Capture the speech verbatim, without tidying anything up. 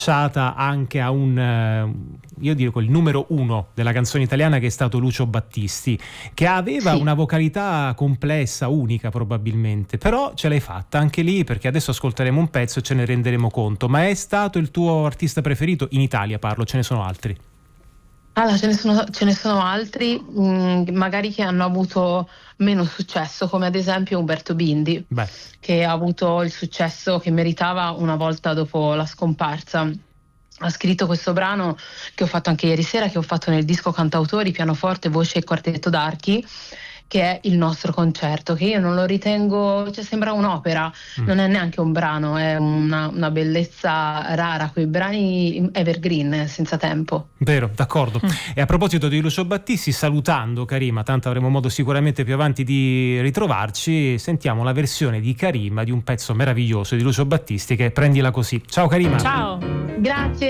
anche a un, io dico il numero uno della canzone italiana, che è stato Lucio Battisti, che aveva Sì. una vocalità complessa, unica probabilmente, però ce l'hai fatta anche lì, perché adesso ascolteremo un pezzo e ce ne renderemo conto. Ma è stato il tuo artista preferito? In Italia parlo, ce ne sono altri? Allora, ce ne sono, ce ne sono altri, mh, magari che hanno avuto meno successo, come ad esempio Umberto Bindi, Beh, che ha avuto il successo che meritava una volta dopo la scomparsa. Ha scritto questo brano che ho fatto anche ieri sera, che ho fatto nel disco Cantautori, pianoforte, voce e quartetto d'archi, che è il nostro concerto, che io non lo ritengo, cioè sembra un'opera, Mm. non è neanche un brano, è una, una bellezza rara, quei brani evergreen, senza tempo. vero, d'accordo. E a proposito di Lucio Battisti, salutando Karima, tanto avremo modo sicuramente più avanti di ritrovarci, sentiamo la versione di Karima di un pezzo meraviglioso di Lucio Battisti, che è Prendila così. Ciao Karima. Ciao. Grazie.